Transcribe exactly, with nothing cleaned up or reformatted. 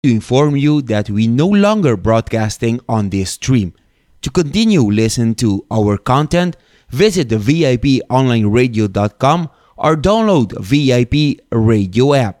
to inform you that we no longer broadcasting on this stream. To continue listen to our content, visit the V I P online radio dot com or download V I P radio app.